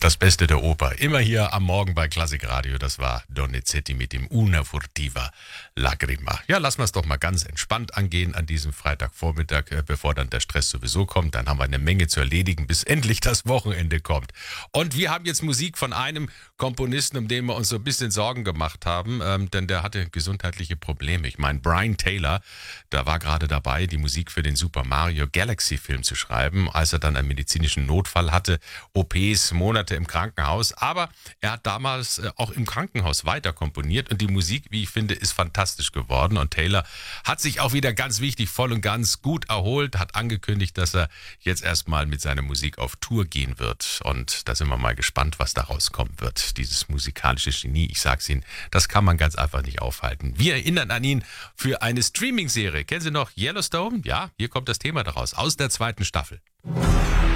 Das Beste der Oper. Immer hier am Morgen bei Klassikradio. Das war Donizetti mit dem Una furtiva lagrima. Ja, lassen wir es doch mal ganz entspannt angehen an diesem Freitagvormittag, bevor dann der Stress sowieso kommt. Dann haben wir eine Menge zu erledigen, bis endlich das Wochenende kommt. Und wir haben jetzt Musik von einem Komponisten, um den wir uns so ein bisschen Sorgen gemacht haben, denn der hatte gesundheitliche Probleme. Ich meine, Brian Taylor, da war gerade dabei, die Musik für den Super Mario Galaxy Film zu schreiben, als er dann einen medizinischen Notfall hatte, OPs, Monate im Krankenhaus. Aber er hat damals auch im Krankenhaus weiter komponiert und die Musik, wie ich finde, ist fantastisch geworden. Und Taylor hat sich auch wieder ganz wichtig voll und ganz gut erholt, hat angekündigt, dass er jetzt erstmal mit seiner Musik auf Tour gehen wird. Und da sind wir mal gespannt, was da rauskommen wird. Dieses musikalische Genie, ich sag's Ihnen, das kann man ganz einfach nicht aufhalten. Wir erinnern an ihn für eine Streaming-Serie. Kennen Sie noch Yellowstone? Ja, hier kommt das Thema daraus, aus der 2. Staffel.